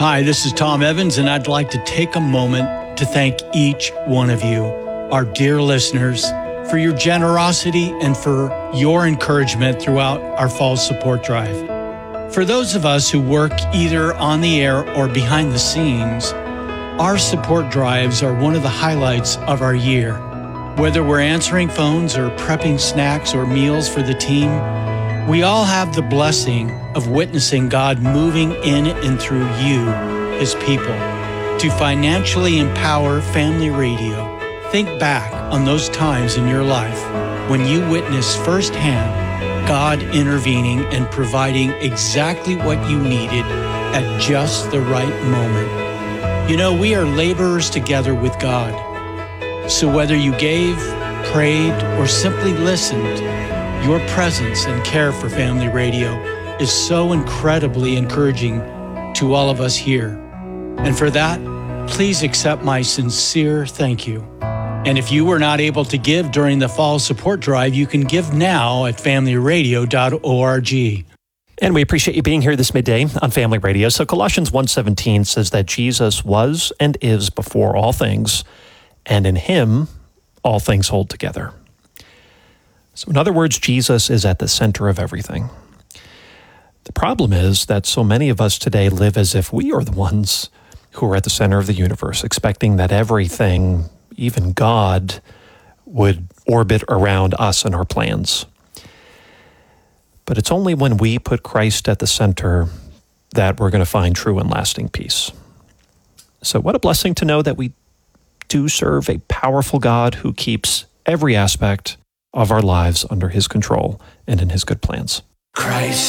Hi, this is Tom Evans, and I'd like to take a moment to thank each one of you, our dear listeners, for your generosity and for your encouragement throughout our fall support drive. For those of us who work either on the air or behind the scenes, our support drives are one of the highlights of our year. Whether we're answering phones or prepping snacks or meals for the team, we all have the blessing of witnessing God moving in and through you, His people, to financially empower Family Radio. Think back on those times in your life when you witnessed firsthand God intervening and providing exactly what you needed at just the right moment. You know, we are laborers together with God. So whether you gave, prayed, or simply listened, your presence and care for Family Radio is so incredibly encouraging to all of us here. And for that, please accept my sincere thank you. And if you were not able to give during the fall support drive, you can give now at familyradio.org. And we appreciate you being here this midday on Family Radio. So Colossians 1:17 says that Jesus was and is before all things, and in Him all things hold together. So in other words, Jesus is at the center of everything. The problem is that so many of us today live as if we are the ones who are at the center of the universe, expecting that everything, even God, would orbit around us and our plans. But it's only when we put Christ at the center that we're going to find true and lasting peace. So what a blessing to know that we do serve a powerful God who keeps every aspect of our lives under His control and in His good plans. Christ.